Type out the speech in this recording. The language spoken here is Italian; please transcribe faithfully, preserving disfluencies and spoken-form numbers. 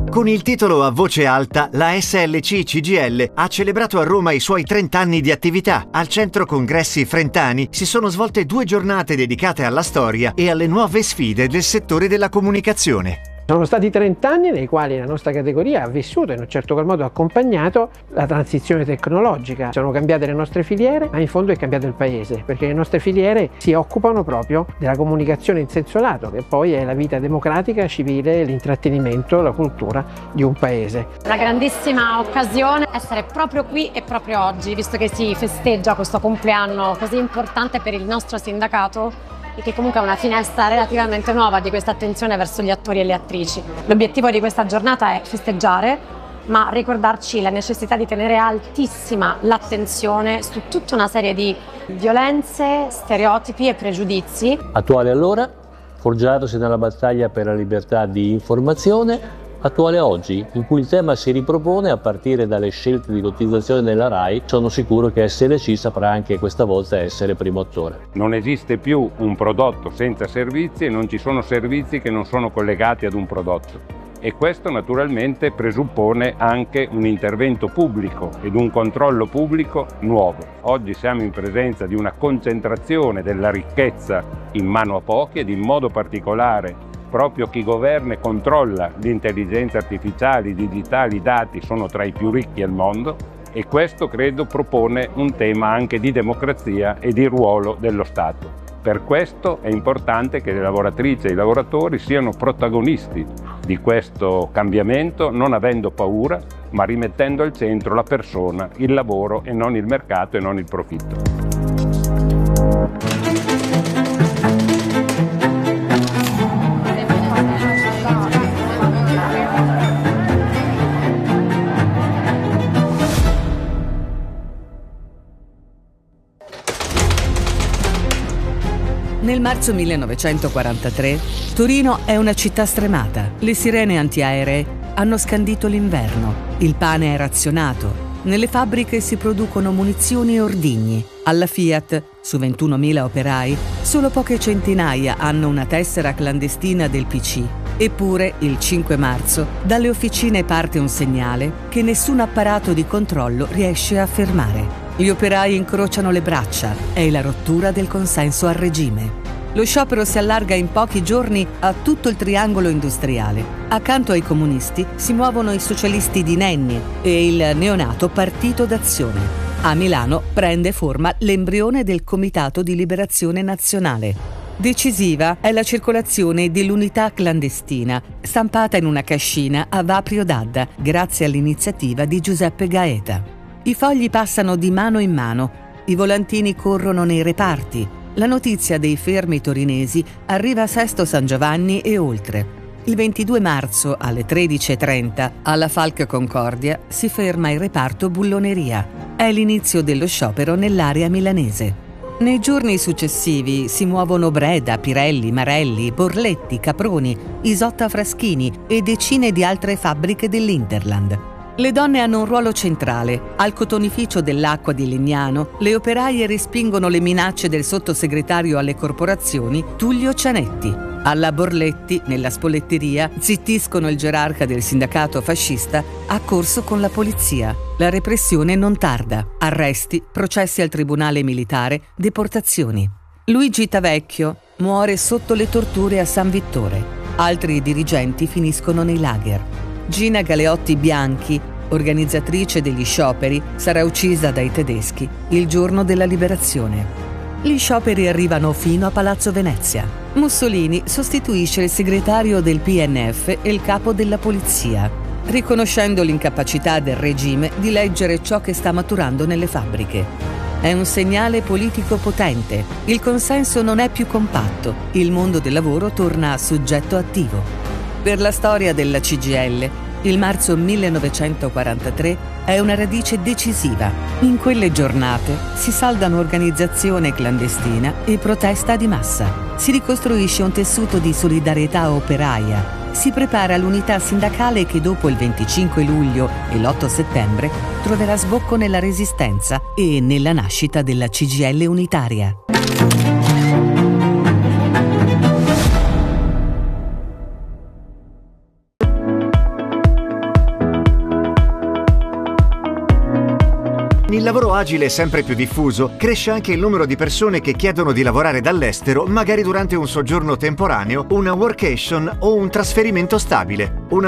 Con il titolo A Voce Alta, la S L C C G I L ha celebrato a Roma i suoi trenta anni di attività. Al Centro Congressi Frentani si sono svolte due giornate dedicate alla storia e alle nuove sfide del settore della comunicazione. Sono stati trenta anni nei quali la nostra categoria ha vissuto e in un certo qual modo accompagnato la transizione tecnologica. Sono cambiate le nostre filiere, ma in fondo è cambiato il paese, perché le nostre filiere si occupano proprio della comunicazione in senso lato, che poi è la vita democratica, civile, l'intrattenimento, la cultura di un paese. Una grandissima occasione essere proprio qui e proprio oggi, visto che si festeggia questo compleanno così importante per il nostro sindacato, e che comunque è una finestra relativamente nuova di questa attenzione verso gli attori e le attrici. L'obiettivo di questa giornata è festeggiare, ma ricordarci la necessità di tenere altissima l'attenzione su tutta una serie di violenze, stereotipi e pregiudizi. Attuale allora, forgiatosi nella battaglia per la libertà di informazione, attuale oggi, in cui il tema si ripropone a partire dalle scelte di lottizzazione della RAI. Sono sicuro che S L C saprà anche questa volta essere primo attore. Non esiste più un prodotto senza servizi e non ci sono servizi che non sono collegati ad un prodotto. E questo naturalmente presuppone anche un intervento pubblico ed un controllo pubblico nuovo. Oggi siamo in presenza di una concentrazione della ricchezza in mano a pochi ed in modo particolare proprio chi governa e controlla l'intelligenza artificiale, i digitali, i dati sono tra i più ricchi al mondo e questo credo propone un tema anche di democrazia e di ruolo dello Stato. Per questo è importante che le lavoratrici e i lavoratori siano protagonisti di questo cambiamento, non avendo paura, ma rimettendo al centro la persona, il lavoro e non il mercato e non il profitto. Nel marzo millenovecentoquarantatré, Torino è una città stremata. Le sirene antiaeree hanno scandito l'inverno. Il pane è razionato. Nelle fabbriche si producono munizioni e ordigni. Alla Fiat, su ventunomila operai, solo poche centinaia hanno una tessera clandestina del P C. Eppure, il cinque marzo, dalle officine parte un segnale che nessun apparato di controllo riesce a fermare. Gli operai incrociano le braccia, è la rottura del consenso al regime. Lo sciopero si allarga in pochi giorni a tutto il triangolo industriale. Accanto ai comunisti si muovono i socialisti di Nenni e il neonato Partito d'Azione. A Milano prende forma l'embrione del Comitato di Liberazione Nazionale. Decisiva è la circolazione dell'unità clandestina, stampata in una cascina a Vaprio d'Adda, grazie all'iniziativa di Giuseppe Gaeta. I fogli passano di mano in mano, i volantini corrono nei reparti. La notizia dei fermi torinesi arriva a Sesto San Giovanni e oltre. Il ventidue marzo alle tredici e trenta alla Falck Concordia si ferma il reparto bulloneria. È l'inizio dello sciopero nell'area milanese. Nei giorni successivi si muovono Breda, Pirelli, Marelli, Borletti, Caproni, Isotta Fraschini e decine di altre fabbriche dell'Interland. Le donne hanno un ruolo centrale. Al cotonificio dell'acqua di Legnano, le operaie respingono le minacce del sottosegretario alle corporazioni Tullio Cianetti. Alla Borletti, nella spolletteria, zittiscono il gerarca del sindacato fascista accorso con la polizia. La repressione non tarda. Arresti, processi al tribunale militare, deportazioni. Luigi Tavecchio muore sotto le torture a San Vittore. Altri dirigenti finiscono nei lager. Gina Galeotti Bianchi, organizzatrice degli scioperi, sarà uccisa dai tedeschi il giorno della liberazione. Gli scioperi arrivano fino a Palazzo Venezia. Mussolini sostituisce il segretario del P N F e il capo della polizia, riconoscendo l'incapacità del regime di leggere ciò che sta maturando nelle fabbriche. È un segnale politico potente. Il consenso non è più compatto. Il mondo del lavoro torna soggetto attivo. Per la storia della C G I L, il marzo millenovecentoquarantatré è una radice decisiva. In quelle giornate si saldano organizzazione clandestina e protesta di massa. Si ricostruisce un tessuto di solidarietà operaia. Si prepara l'unità sindacale che dopo il venticinque luglio e l'otto settembre troverà sbocco nella resistenza e nella nascita della C G I L unitaria. Il lavoro agile è sempre più diffuso, cresce anche il numero di persone che chiedono di lavorare dall'estero, magari durante un soggiorno temporaneo, una workation o un trasferimento stabile. Una